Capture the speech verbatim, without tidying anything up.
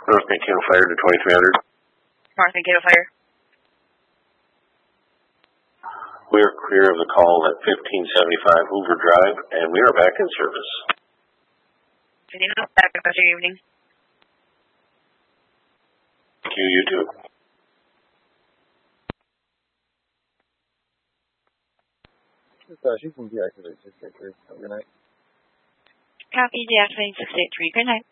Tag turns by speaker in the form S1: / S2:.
S1: North Mankato Fire to twenty-three hundred.
S2: North Mankato Fire.
S1: We are clear of the call at fifteen seventy-five Hoover Drive, and we are back in service.
S2: fifteen back in your evening.
S1: Thank you, you too.
S3: Uh, she can deactivate six eight three. Have a good night.
S2: Copy, deactivating six eight three. Good night.